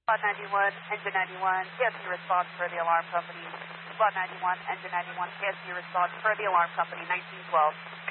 Squad 91, Engine 91, KSC response for the alarm company. Squad 91, Engine 91, KSC response for the alarm company, 1912.